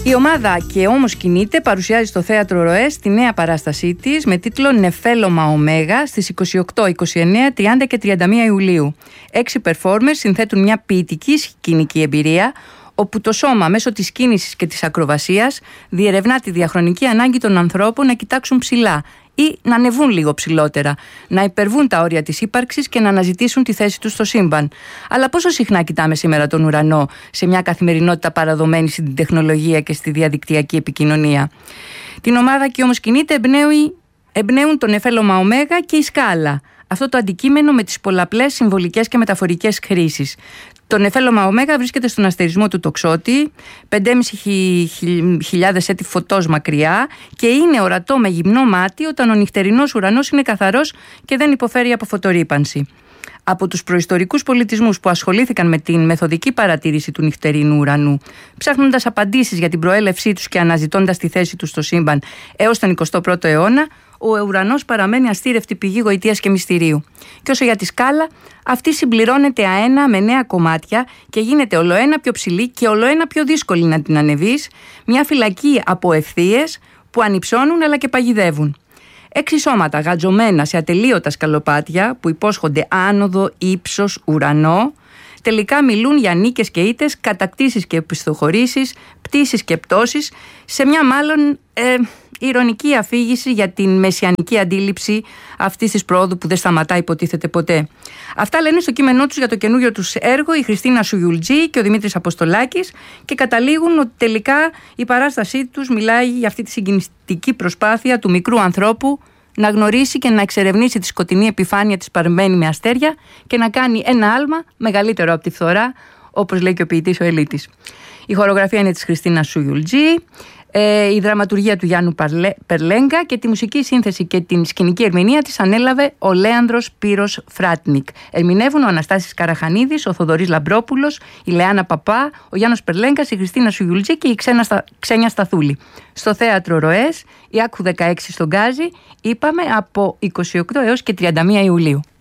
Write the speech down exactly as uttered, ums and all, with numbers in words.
Η ομάδα «Και όμως κινείται» παρουσιάζει στο Θέατρο Ροές τη νέα παράστασή της με τίτλο «Νεφέλωμα Ωμέγα» στις είκοσι οκτώ, είκοσι εννέα, τριάντα και τριάντα μία Ιουλίου. Έξι performers συνθέτουν μια ποιητική σκηνική εμπειρία, όπου το σώμα μέσω της κίνησης και της ακροβασίας διερευνά τη διαχρονική ανάγκη των ανθρώπων να κοιτάξουν ψηλά ή να ανεβούν λίγο ψηλότερα, να υπερβούν τα όρια της ύπαρξης και να αναζητήσουν τη θέση τους στο σύμπαν. Αλλά πόσο συχνά κοιτάμε σήμερα τον ουρανό σε μια καθημερινότητα παραδομένη στην τεχνολογία και στη διαδικτυακή επικοινωνία? Την ομάδα «Και όμως κινείται» εμπνέουν το νεφέλωμα Ωμέγα και η σκάλα. Αυτό το αντικείμενο με τις πολλαπλές συμβολικές και μεταφορικές χρήσεις. Το νεφέλωμα Ωμέγα βρίσκεται στον αστερισμό του Τοξότη, πεντέμισι χιλιάδες έτη φωτός μακριά, και είναι ορατό με γυμνό μάτι όταν ο νυχτερινός ουρανός είναι καθαρός και δεν υποφέρει από φωτορύπανση. Από τους προϊστορικούς πολιτισμούς που ασχολήθηκαν με την μεθοδική παρατήρηση του νυχτερινού ουρανού, ψάχνοντας απαντήσεις για την προέλευσή τους και αναζητώντας τη θέση τους στο σύμπαν έως τον εικοστό πρώτο αιώνα, ο ουρανός παραμένει αστήρευτη πηγή γοητείας και μυστηρίου. Και όσο για τη σκάλα, αυτή συμπληρώνεται αένα με νέα κομμάτια και γίνεται ολοένα πιο ψηλή και ολοένα πιο δύσκολη να την ανεβείς, μια φυλακή από ευθείες που ανυψώνουν αλλά και παγιδεύουν. Έξι σώματα γατζωμένα σε ατελείωτα σκαλοπάτια που υπόσχονται άνοδο, ύψος, ουρανό, τελικά μιλούν για νίκες και ήττες, κατακτήσεις και επιστοχωρήσεις, πτήσεις και πτώσεις, σε μια μάλλον ε, ηρωνική αφήγηση για την μεσιανική αντίληψη αυτής της πρόοδου που δεν σταματά υποτίθεται ποτέ. Αυτά λένε στο κείμενό τους για το καινούριο τους έργο η Χριστίνα Σουγιουλτζή και ο Δημήτρης Αποστολάκης, και καταλήγουν ότι τελικά η παράστασή τους μιλάει για αυτή τη συγκινητική προσπάθεια του μικρού ανθρώπου να γνωρίσει και να εξερευνήσει τη σκοτεινή επιφάνεια της παρμένη με αστέρια και να κάνει ένα άλμα μεγαλύτερο από τη φθορά, όπως λέει και ο ποιητής ο Ελίτης. Η χορογραφία είναι της Χριστίνα Σουγιουλτζή, η δραματουργία του Γιάννου Περλέγκα και τη μουσική σύνθεση και την σκηνική ερμηνεία της ανέλαβε ο Λέανδρος Πύρος Φράτνικ. Ερμηνεύουν ο Αναστάσης Καραχανίδης, ο Θοδωρής Λαμπρόπουλος, η Λεάνα Παπά, ο Γιάννος Περλέγκας, η Χριστίνα Σουγιουλτζή και η Ξένια Σταθούλη. Στο Θέατρο Ροές, η Άκχου δεκαέξι στον Γκάζι, είπαμε από είκοσι οκτώ έως και τριάντα μία Ιουλίου.